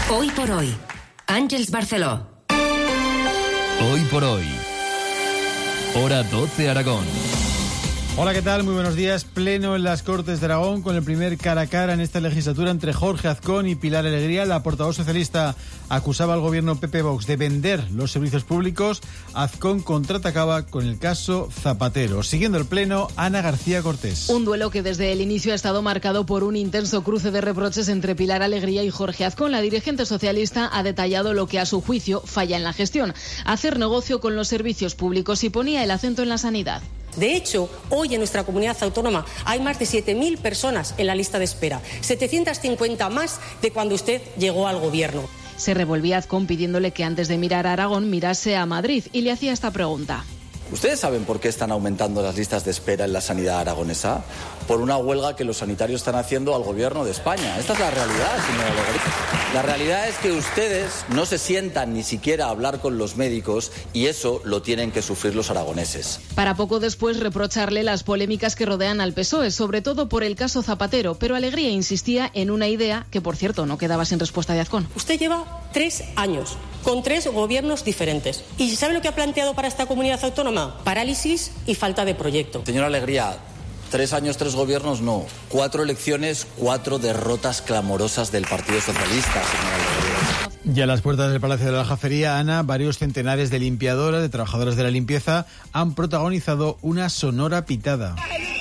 Hoy por hoy, Àngels Barceló. Hoy por hoy, hora 12 Aragón. Hola, ¿qué tal? Muy buenos días. Pleno en las Cortes de Aragón con el primer cara a cara en esta legislatura entre Jorge Azcón y Pilar Alegría. La portavoz socialista acusaba al gobierno PP-Vox de vender los servicios públicos. Azcón contraatacaba con el caso Zapatero. Siguiendo el pleno, Ana García Cortés. Un duelo que desde el inicio ha estado marcado por un intenso cruce de reproches entre Pilar Alegría y Jorge Azcón. La dirigente socialista ha detallado lo que a su juicio falla en la gestión: hacer negocio con los servicios públicos, y ponía el acento en la sanidad. De hecho, hoy en nuestra comunidad autónoma hay más de 7.000 personas en la lista de espera, 750 más de cuando usted llegó al gobierno. Se revolvía Azcón pidiéndole que antes de mirar a Aragón mirase a Madrid y le hacía esta pregunta. ¿Ustedes saben por qué están aumentando las listas de espera en la sanidad aragonesa? Por una huelga que los sanitarios están haciendo al gobierno de España. Esta es la realidad, señora Alegría. La realidad es que ustedes no se sientan ni siquiera a hablar con los médicos, y eso lo tienen que sufrir los aragoneses. Para poco después reprocharle las polémicas que rodean al PSOE, sobre todo por el caso Zapatero, pero Alegría insistía en una idea que, por cierto, no quedaba sin respuesta de Azcón. Usted lleva 3 años con 3 gobiernos diferentes. ¿Y sabe lo que ha planteado para esta comunidad autónoma? Parálisis y falta de proyecto. Señora Alegría, 3 años, 3 gobiernos, no. 4 elecciones, 4 derrotas clamorosas del Partido Socialista, señora Alegría. Ya a las puertas del Palacio de la Aljafería, Ana, varios centenares de limpiadoras, de trabajadoras de la limpieza, han protagonizado una sonora pitada.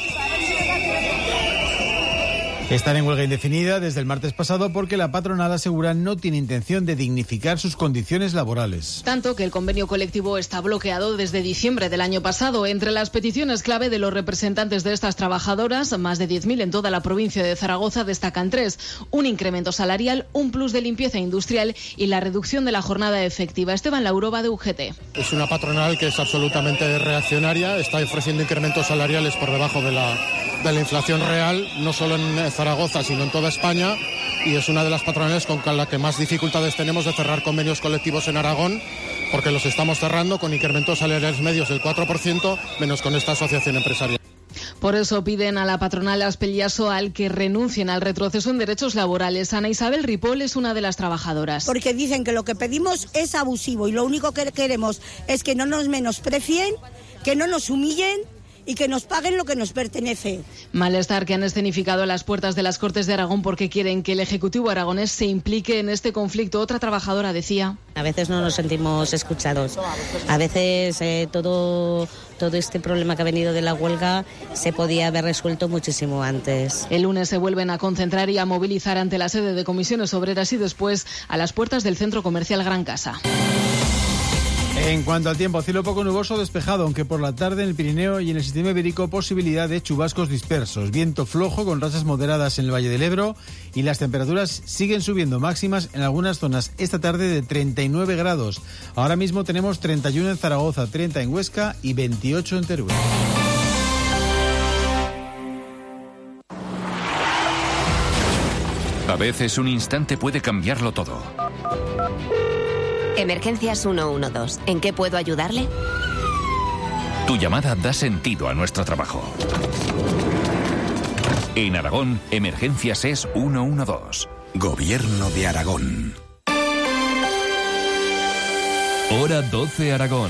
Están en huelga indefinida desde el martes pasado porque la patronal asegura no tiene intención de dignificar sus condiciones laborales. Tanto que el convenio colectivo está bloqueado desde diciembre del año pasado. Entre las peticiones clave de los representantes de estas trabajadoras, más de 10.000 en toda la provincia de Zaragoza, destacan 3: un incremento salarial, un plus de limpieza industrial y la reducción de la jornada efectiva. Esteban Laurova, de UGT. Es una patronal que es absolutamente reaccionaria, está ofreciendo incrementos salariales por debajo de la inflación real, no solo en Zaragoza, sino en toda España, y es una de las patronales con la que más dificultades tenemos de cerrar convenios colectivos en Aragón, porque los estamos cerrando con incrementos salariales medios del 4%, menos con esta asociación empresarial. Por eso piden a la patronal Aspeliaso al que renuncien al retroceso en derechos laborales. Ana Isabel Ripoll es una de las trabajadoras. Porque dicen que lo que pedimos es abusivo y lo único que queremos es que no nos menosprecien, que no nos humillen y que nos paguen lo que nos pertenece. Malestar que han escenificado a las puertas de las Cortes de Aragón porque quieren que el Ejecutivo aragonés se implique en este conflicto. Otra trabajadora decía: a veces no nos sentimos escuchados. A veces todo este problema que ha venido de la huelga se podía haber resuelto muchísimo antes. El lunes se vuelven a concentrar y a movilizar ante la sede de Comisiones Obreras y después a las puertas del Centro Comercial Gran Casa. En cuanto al tiempo, cielo poco nuboso despejado, aunque por la tarde en el Pirineo y en el sistema ibérico posibilidad de chubascos dispersos. Viento flojo con rachas moderadas en el Valle del Ebro, y las temperaturas siguen subiendo, máximas en algunas zonas esta tarde de 39 grados. Ahora mismo tenemos 31 en Zaragoza, 30 en Huesca y 28 en Teruel. A veces un instante puede cambiarlo todo. Emergencias 112. ¿En qué puedo ayudarle? Tu llamada da sentido a nuestro trabajo. En Aragón, Emergencias es 112. Gobierno de Aragón. Hora 12 Aragón.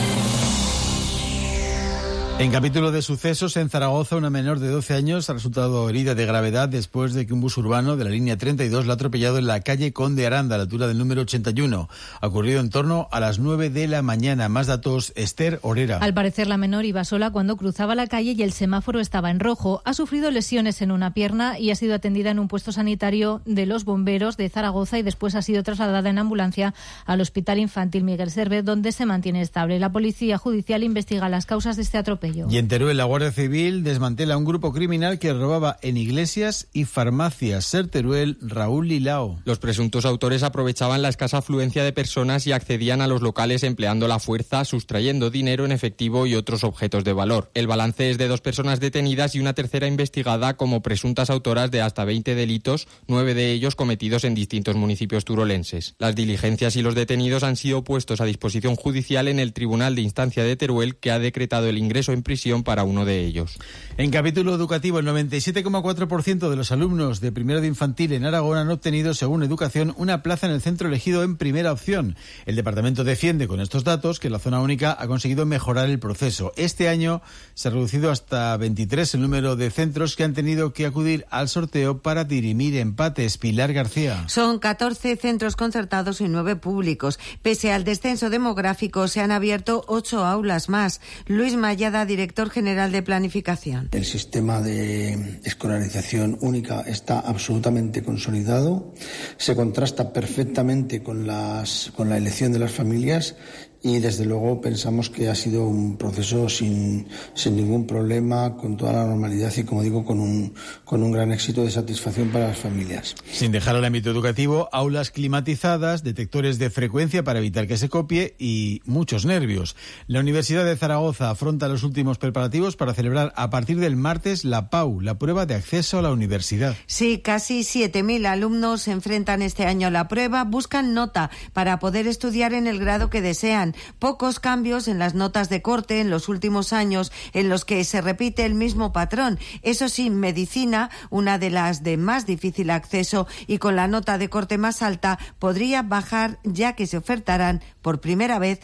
En capítulo de sucesos, en Zaragoza, una menor de 12 años ha resultado herida de gravedad después de que un bus urbano de la línea 32 la ha atropellado en la calle Conde Aranda, a la altura del número 81. Ha ocurrido en torno a las 9 de la mañana. Más datos, Esther Orera. Al parecer, la menor iba sola cuando cruzaba la calle y el semáforo estaba en rojo. Ha sufrido lesiones en una pierna y ha sido atendida en un puesto sanitario de los bomberos de Zaragoza y después ha sido trasladada en ambulancia al Hospital Infantil Miguel Servet, donde se mantiene estable. La Policía Judicial investiga las causas de este atropello. Y en Teruel, la Guardia Civil desmantela un grupo criminal que robaba en iglesias y farmacias. Ser Teruel, Raúl Lilao. Los presuntos autores aprovechaban la escasa afluencia de personas y accedían a los locales empleando la fuerza, sustrayendo dinero en efectivo y otros objetos de valor. El balance es de 2 personas detenidas y una tercera investigada como presuntas autoras de hasta 20 delitos, 9 de ellos cometidos en distintos municipios turolenses. Las diligencias y los detenidos han sido puestos a disposición judicial en el Tribunal de Instancia de Teruel, que ha decretado el ingreso en prisión para uno de ellos. En capítulo educativo, el 97,4% de los alumnos de primero de infantil en Aragón han obtenido, según Educación, una plaza en el centro elegido en primera opción. El departamento defiende con estos datos que la zona única ha conseguido mejorar el proceso. Este año se ha reducido hasta 23 el número de centros que han tenido que acudir al sorteo para dirimir empates. Pilar García. Son 14 centros concertados y 9 públicos. Pese al descenso demográfico, se han abierto 8 aulas más. Luis Mayada, director general de Planificación. El sistema de escolarización única está absolutamente consolidado, se contrasta perfectamente con la elección de las familias y desde luego pensamos que ha sido un proceso sin ningún problema, con toda la normalidad y, como digo, con un gran éxito de satisfacción para las familias. Sin dejar el ámbito educativo, aulas climatizadas, detectores de frecuencia para evitar que se copie y muchos nervios. La Universidad de Zaragoza afronta los últimos preparativos para celebrar a partir del martes la PAU, la prueba de acceso a la universidad. Sí, casi 7.000 alumnos se enfrentan este año a la prueba, buscan nota para poder estudiar en el grado que desean. Pocos cambios en las notas de corte en los últimos años en los que se repite el mismo patrón. Eso sí, medicina, una de las de más difícil acceso y con la nota de corte más alta, podría bajar ya que se ofertarán por primera vez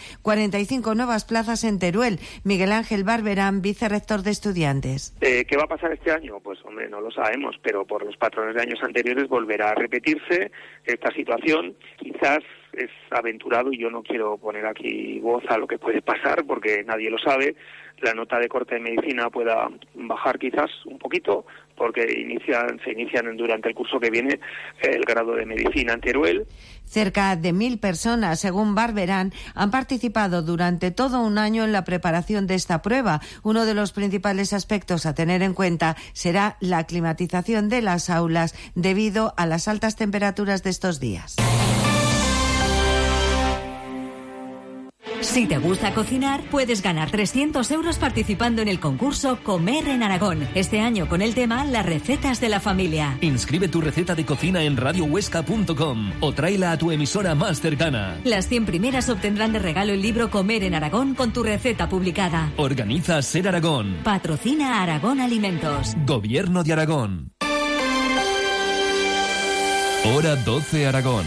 45 nuevas plazas en Teruel. Miguel Ángel Barberán, vicerrector de estudiantes. ¿Qué va a pasar este año? Pues hombre, no lo sabemos, pero por los patrones de años anteriores volverá a repetirse esta situación. Quizás es aventurado y yo no quiero poner aquí voz a lo que puede pasar porque nadie lo sabe. La nota de corte de medicina pueda bajar quizás un poquito porque se inician durante el curso que viene el grado de medicina en Teruel. Cerca de 1.000 personas, según Barberán, han participado durante todo un año en la preparación de esta prueba. Uno de los principales aspectos a tener en cuenta será la climatización de las aulas debido a las altas temperaturas de estos días. Si te gusta cocinar, puedes ganar 300 euros participando en el concurso Comer en Aragón. Este año con el tema Las recetas de la familia. Inscribe tu receta de cocina en radiohuesca.com o tráela a tu emisora más cercana. Las 100 primeras obtendrán de regalo el libro Comer en Aragón con tu receta publicada. Organiza Ser Aragón. Patrocina Aragón Alimentos. Gobierno de Aragón. Hora 12 Aragón.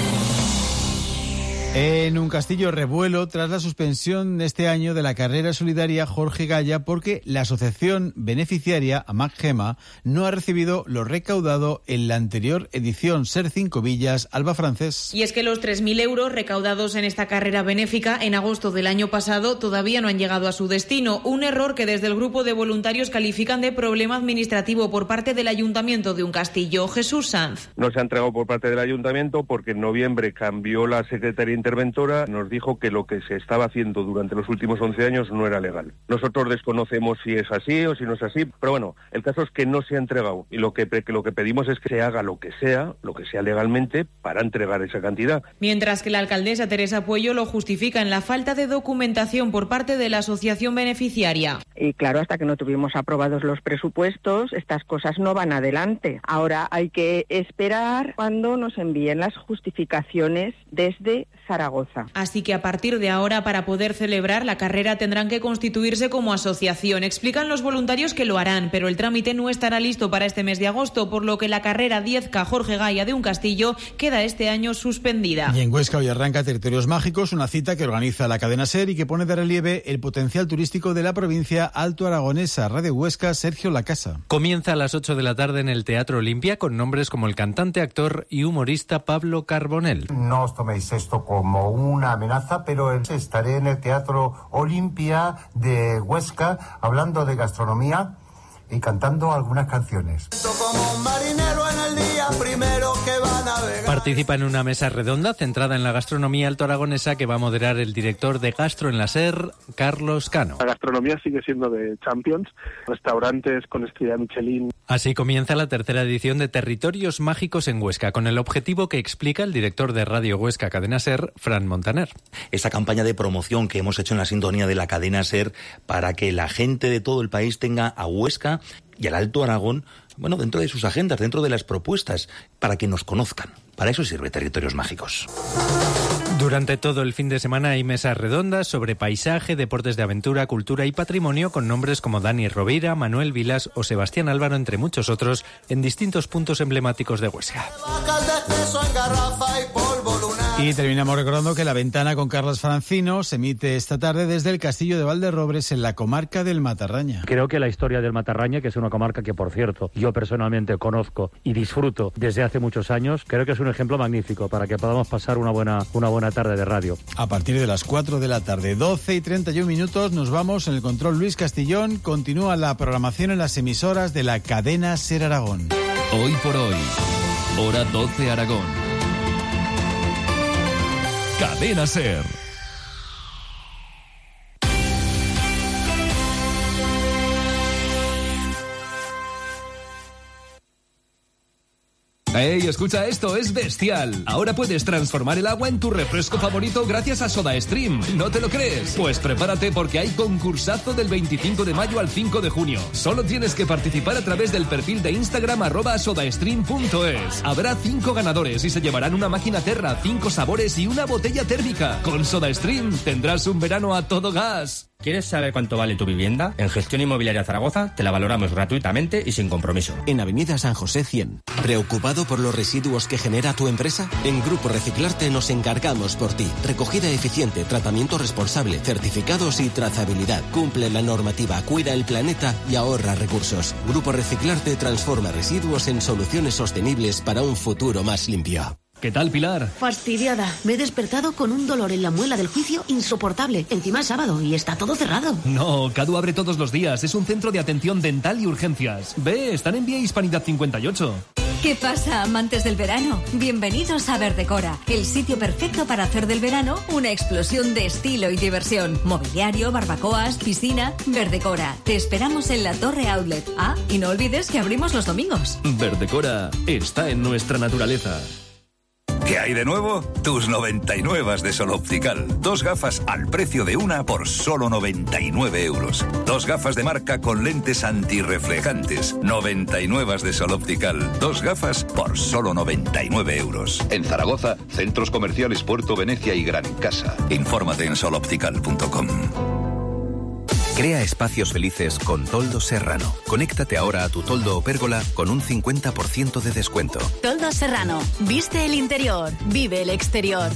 En un castillo revuelo tras la suspensión este año de la carrera solidaria Jorge Gaya porque la asociación beneficiaria AMAC Gema no ha recibido lo recaudado en la anterior edición. Ser 5 Villas, Alba Francés. Y es que los 3.000 euros recaudados en esta carrera benéfica en agosto del año pasado todavía no han llegado a su destino. Un error que desde el grupo de voluntarios califican de problema administrativo por parte del Ayuntamiento de un Castillo. Jesús Sanz. No se ha entregado por parte del Ayuntamiento porque en noviembre cambió la secretaria interventora, nos dijo que lo que se estaba haciendo durante los últimos 11 años no era legal. Nosotros desconocemos si es así o si no es así, pero bueno, el caso es que no se ha entregado y lo que pedimos es que se haga lo que sea legalmente para entregar esa cantidad. Mientras que la alcaldesa Teresa Puello lo justifica en la falta de documentación por parte de la asociación beneficiaria. Y claro, hasta que no tuvimos aprobados los presupuestos, estas cosas no van adelante. Ahora hay que esperar cuando nos envíen las justificaciones desde Zaragoza. Así que a partir de ahora, para poder celebrar la carrera, tendrán que constituirse como asociación. Explican los voluntarios que lo harán, pero el trámite no estará listo para este mes de agosto, por lo que la carrera 10K Jorge Gaya de un Castillo queda este año suspendida. Y en Huesca hoy arranca Territorios Mágicos, una cita que organiza la cadena SER y que pone de relieve el potencial turístico de la provincia alto aragonesa. Radio Huesca, Sergio Lacasa. Comienza a las 8 de la tarde en el Teatro Olimpia con nombres como el cantante, actor y humorista Pablo Carbonell. No os toméis esto como una amenaza, pero estaré en el Teatro Olimpia de Huesca hablando de gastronomía y cantando algunas canciones. Como un marinero en el día primero que va a navegar. Participa en una mesa redonda centrada en la gastronomía altoaragonesa que va a moderar el director de Gastro en la SER, Carlos Cano. La gastronomía sigue siendo de Champions, restaurantes con estrella Michelin. Así comienza la tercera edición de Territorios Mágicos en Huesca, con el objetivo que explica el director de Radio Huesca Cadena SER, Fran Montaner. Esa campaña de promoción que hemos hecho en la sintonía de la cadena SER para que la gente de todo el país tenga a Huesca y al Alto Aragón, bueno, dentro de sus agendas, dentro de las propuestas, para que nos conozcan. Para eso sirve Territorios Mágicos. Durante todo el fin de semana hay mesas redondas sobre paisaje, deportes de aventura, cultura y patrimonio con nombres como Dani Rovira, Manuel Vilas o Sebastián Álvaro, entre muchos otros, en distintos puntos emblemáticos de Huesca. Y terminamos recordando que La Ventana con Carlos Francino se emite esta tarde desde el Castillo de Valderrobres en la comarca del Matarraña. Creo que la historia del Matarraña, que es una comarca que, por cierto, yo personalmente conozco y disfruto desde hace muchos años, creo que es un ejemplo magnífico para que podamos pasar una buena tarde de radio. A partir de las 4 de la tarde, 12:31, nos vamos en el control Luis Castillón. Continúa la programación en las emisoras de la cadena SER Aragón. Hoy por hoy, hora 12 Aragón. Cadena SER. ¡Ey, escucha esto! ¡Es bestial! Ahora puedes transformar el agua en tu refresco favorito gracias a SodaStream. ¿No te lo crees? Pues prepárate porque hay concursazo del 25 de mayo al 5 de junio. Solo tienes que participar a través del perfil de Instagram @sodastream.es. Habrá 5 ganadores y se llevarán una máquina Terra, 5 sabores y una botella térmica. Con SodaStream tendrás un verano a todo gas. ¿Quieres saber cuánto vale tu vivienda? En Gestión Inmobiliaria Zaragoza te la valoramos gratuitamente y sin compromiso. En Avenida San José 100. ¿Preocupado por los residuos que genera tu empresa? En Grupo Reciclarte nos encargamos por ti. Recogida eficiente, tratamiento responsable, certificados y trazabilidad. Cumple la normativa, cuida el planeta y ahorra recursos. Grupo Reciclarte transforma residuos en soluciones sostenibles para un futuro más limpio. ¿Qué tal, Pilar? Fastidiada. Me he despertado con un dolor en la muela del juicio insoportable. Encima es sábado y está todo cerrado. No, Cadu abre todos los días. Es un centro de atención dental y urgencias. Ve, están en Vía Hispanidad 58. ¿Qué pasa, amantes del verano? Bienvenidos a Verdecora, el sitio perfecto para hacer del verano una explosión de estilo y diversión. Mobiliario, barbacoas, piscina. Verdecora, te esperamos en la Torre Outlet. Ah, y no olvides que abrimos los domingos. Verdecora está en nuestra naturaleza. ¿Qué hay de nuevo? Tus 99 de Sol Optical. 2 gafas al precio de una por solo 99 euros. 2 gafas de marca con lentes antirreflejantes. 99 de Sol Optical. 2 gafas por solo 99 euros. En Zaragoza, centros comerciales Puerto Venecia y Gran Casa. Infórmate en soloptical.com. Crea espacios felices con Toldo Serrano. Conéctate ahora a tu toldo o pérgola con un 50% de descuento. Toldo Serrano. Viste el interior, vive el exterior.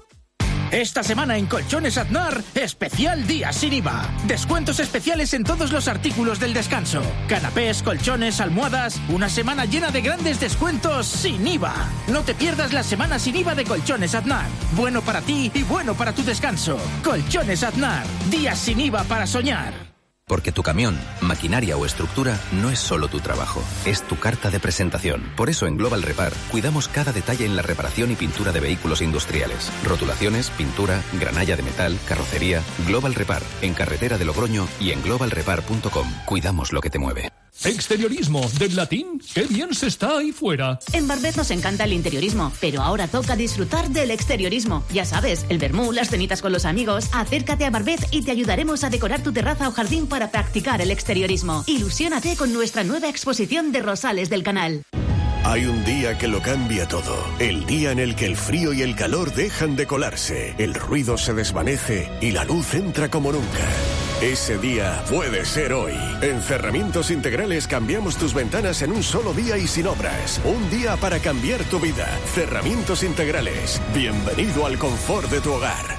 Esta semana en Colchones Aznar, especial día sin IVA. Descuentos especiales en todos los artículos del descanso. Canapés, colchones, almohadas. Una semana llena de grandes descuentos sin IVA. No te pierdas la semana sin IVA de Colchones Aznar. Bueno para ti y bueno para tu descanso. Colchones Aznar. Días sin IVA para soñar. Porque tu camión, maquinaria o estructura no es solo tu trabajo, es tu carta de presentación. Por eso en Global Repar cuidamos cada detalle en la reparación y pintura de vehículos industriales. Rotulaciones, pintura, granalla de metal, carrocería. Global Repar, en carretera de Logroño y en globalrepar.com. Cuidamos lo que te mueve. ¿Exteriorismo del latín? ¡Qué bien se está ahí fuera! En Barbet nos encanta el interiorismo, pero ahora toca disfrutar del exteriorismo. Ya sabes, el vermú, las cenitas con los amigos. Acércate a Barbet y te ayudaremos a decorar tu terraza o jardín para practicar el exteriorismo. Ilusiónate con nuestra nueva exposición de rosales del canal. Hay un día que lo cambia todo. El día en el que el frío y el calor dejan de colarse, el ruido se desvanece y la luz entra como nunca. Ese día puede ser hoy. En Cerramientos Integrales cambiamos tus ventanas en un solo día y sin obras. Un día para cambiar tu vida. Cerramientos Integrales. Bienvenido al confort de tu hogar.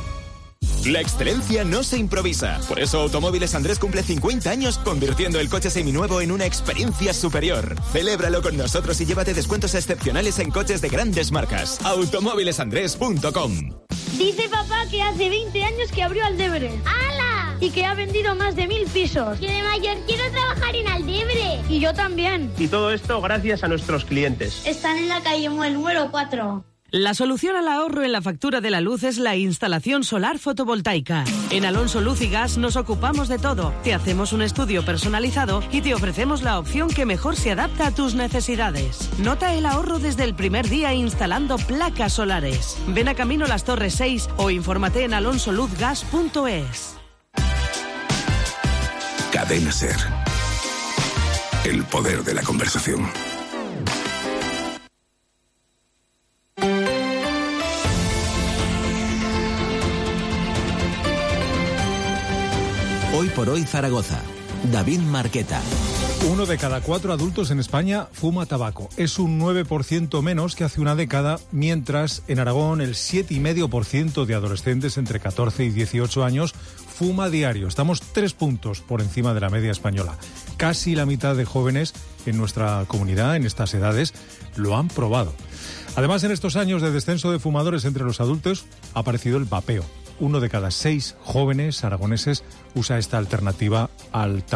La excelencia no se improvisa. Por eso Automóviles Andrés cumple 50 años convirtiendo el coche seminuevo en una experiencia superior. Celébralo con nosotros y llévate descuentos excepcionales en coches de grandes marcas. Automóvilesandrés.com. Dice papá que hace 20 años que abrió Aldebre. ¡Hala! Y que ha vendido más de 1000 pisos. Yo de mayor quiero trabajar en Aldebre. Y yo también. Y todo esto gracias a nuestros clientes. Están en la calle Muel número 4. La solución al ahorro en la factura de la luz es la instalación solar fotovoltaica. En Alonso Luz y Gas nos ocupamos de todo. Te hacemos un estudio personalizado y te ofrecemos la opción que mejor se adapta a tus necesidades. Nota el ahorro desde el primer día instalando placas solares. Ven a Camino Las Torres 6 o infórmate en alonsoluzgas.es. Cadena SER. El poder de la conversación. por Hoy Zaragoza. David Marqueta. 1 de cada 4 adultos en España fuma tabaco. Es un 9% menos que hace una década, mientras en Aragón el 7,5% de adolescentes entre 14 y 18 años fuma diario. Estamos 3 puntos por encima de la media española. Casi la mitad de jóvenes en nuestra comunidad, en estas edades, lo han probado. Además, en estos años de descenso de fumadores entre los adultos, ha aparecido el vapeo. 1 de cada 6 jóvenes aragoneses usa esta alternativa al tabaco.